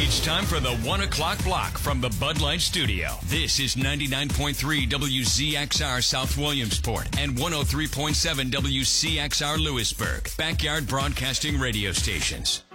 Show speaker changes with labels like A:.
A: It's time for the 1 o'clock block from the Bud Light Studio. This is 99.3 WZXR South Williamsport and 103.7 WCXR Lewisburg, Backyard Broadcasting Radio Stations.